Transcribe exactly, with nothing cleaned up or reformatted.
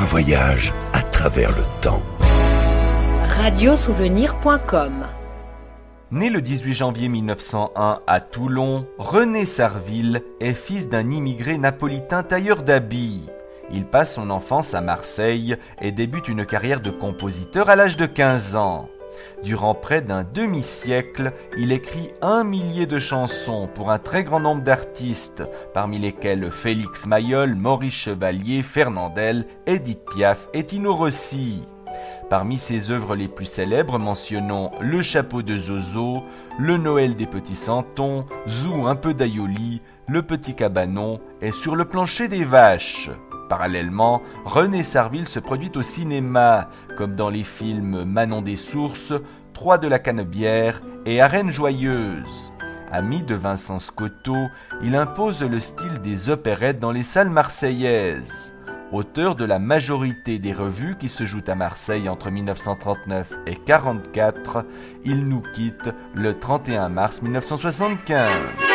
voyage à travers le temps. radiosouvenir point com. Né le dix-huit janvier mille neuf cent un à Toulon, René Sarville est fils d'un immigré napolitain tailleur d'habits. Il passe son enfance à Marseille et débute une carrière de compositeur à l'âge de quinze ans. Durant près d'un demi-siècle, il écrit un millier de chansons pour un très grand nombre d'artistes, parmi lesquels Félix Mayol, Maurice Chevalier, Fernandel, Édith Piaf et Tino Rossi. Parmi ses œuvres les plus célèbres, mentionnons Le chapeau de Zozo, Le Noël des petits santons, Zou un peu d'aïoli, Le petit cabanon et Sur le plancher des vaches. Parallèlement, René Sarville se produit au cinéma, comme dans les films Manon des Sources, Trois de la Canebière et Arène Joyeuse. Ami de Vincent Scotto, il impose le style des opérettes dans les salles marseillaises. Auteur de la majorité des revues qui se jouent à Marseille entre mille neuf cent trente-neuf et quarante-quatre, il nous quitte le trente et un mars mille neuf cent soixante-quinze.